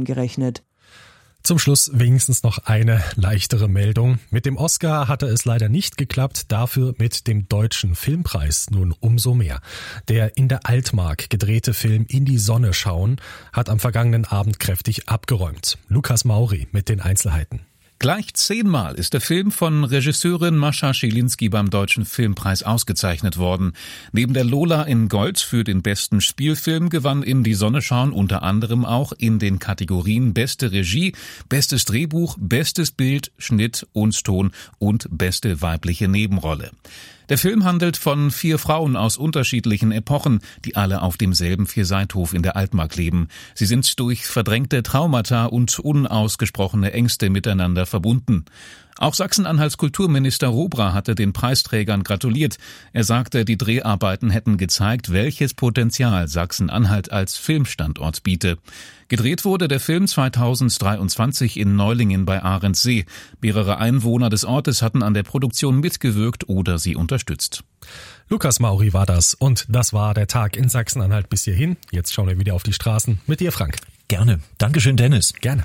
Millionen gerechnet. Zum Schluss wenigstens noch eine leichtere Meldung. Mit dem Oscar hatte es leider nicht geklappt, dafür mit dem Deutschen Filmpreis nun umso mehr. Der in der Altmark gedrehte Film In die Sonne schauen hat am vergangenen Abend kräftig abgeräumt. Lukas Mauri mit den Einzelheiten. Gleich 10-mal ist der Film von Regisseurin Mascha Schilinski beim Deutschen Filmpreis ausgezeichnet worden. Neben der Lola in Gold für den besten Spielfilm gewann In die Sonne schauen unter anderem auch in den Kategorien Beste Regie, Bestes Drehbuch, Bestes Bild, Schnitt und Ton und Beste weibliche Nebenrolle. Der Film handelt von 4 Frauen aus unterschiedlichen Epochen, die alle auf demselben Vierseithof in der Altmark leben. Sie sind durch verdrängte Traumata und unausgesprochene Ängste miteinander verbunden. Auch Sachsen-Anhalts Kulturminister Robra hatte den Preisträgern gratuliert. Er sagte, die Dreharbeiten hätten gezeigt, welches Potenzial Sachsen-Anhalt als Filmstandort biete. Gedreht wurde der Film 2023 in Neulingen bei Ahrensee. Mehrere Einwohner des Ortes hatten an der Produktion mitgewirkt oder sie unterstützt. Lukas Mauri war das und das war der Tag in Sachsen-Anhalt bis hierhin. Jetzt schauen wir wieder auf die Straßen mit dir, Frank. Gerne. Dankeschön, Dennis. Gerne.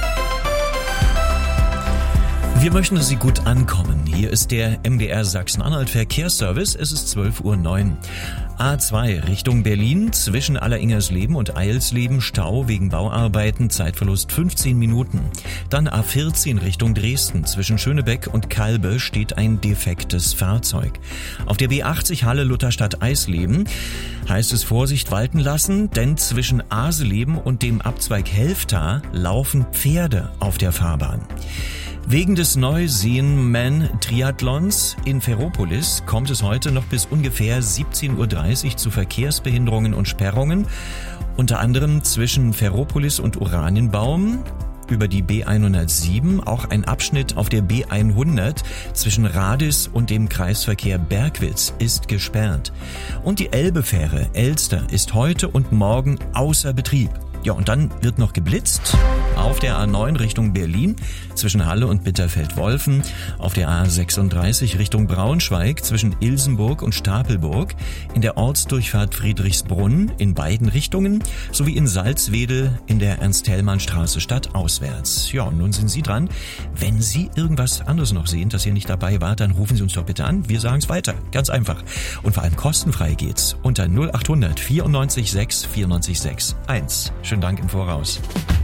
Wir möchten, dass Sie gut ankommen. Hier ist der MDR Sachsen-Anhalt Verkehrsservice. Es ist 12:09 Uhr. A2 Richtung Berlin, zwischen Alleringersleben und Eilsleben Stau wegen Bauarbeiten, Zeitverlust 15 Minuten. Dann A14 Richtung Dresden, zwischen Schönebeck und Kalbe steht ein defektes Fahrzeug. Auf der B80 Halle-Lutherstadt-Eisleben heißt es Vorsicht walten lassen, denn zwischen Aseleben und dem Abzweig Helfta laufen Pferde auf der Fahrbahn. Wegen des Neuseeman-Triathlons in Ferropolis kommt es heute noch bis ungefähr 17:30 Uhr zu Verkehrsbehinderungen und Sperrungen, unter anderem zwischen Ferropolis und Oranienbaum über die B107, auch ein Abschnitt auf der B100 zwischen Radis und dem Kreisverkehr Bergwitz ist gesperrt. Und die Elbefähre Elster ist heute und morgen außer Betrieb. Ja, und dann wird noch geblitzt auf der A9 Richtung Berlin zwischen Halle und Bitterfeld-Wolfen, auf der A36 Richtung Braunschweig zwischen Ilsenburg und Stapelburg, in der Ortsdurchfahrt Friedrichsbrunn in beiden Richtungen sowie in Salzwedel in der Ernst-Thälmann-Straße stadtauswärts. Ja, und nun sind Sie dran. Wenn Sie irgendwas anderes noch sehen, das ihr nicht dabei wart, dann rufen Sie uns doch bitte an. Wir sagen es weiter. Ganz einfach. Und vor allem kostenfrei geht's unter 0800 94 6 94 6 1. Schönen Dank im Voraus.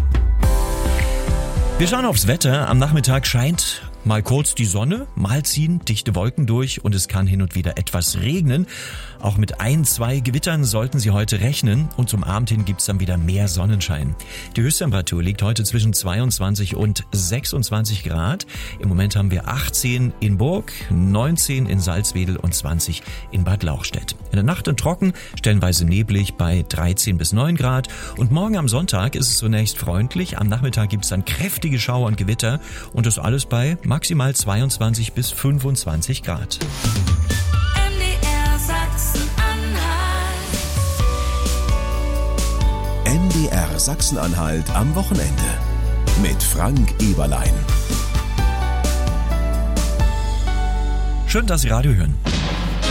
Wir schauen aufs Wetter. Am Nachmittag scheint mal kurz die Sonne, mal ziehen dichte Wolken durch und es kann hin und wieder etwas regnen. Auch mit 1-2 Gewittern sollten Sie heute rechnen und zum Abend hin gibt's dann wieder mehr Sonnenschein. Die Höchsttemperatur liegt heute zwischen 22 und 26 Grad. Im Moment haben wir 18 in Burg, 19 in Salzwedel und 20 in Bad Lauchstädt. In der Nacht dann trocken, stellenweise neblig bei 13 bis 9 Grad. Und morgen am Sonntag ist es zunächst freundlich. Am Nachmittag gibt's dann kräftige Schauer und Gewitter und das alles bei maximal 22 bis 25 Grad. MDR Sachsen-Anhalt am Wochenende mit Frank Eberlein. Schön, dass Sie Radio hören.